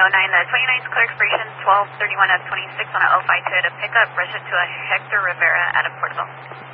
the 29th clear expiration 1231 F26 on a 052 to pick up, rush it to a Hector Rivera out of Porterville.